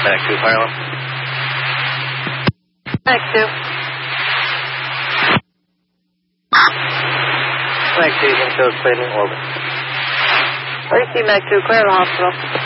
Mac 2, fire alarm. Mac 2. Mac 2, you can show us plating, over. RC Mac 2, clear the hospital.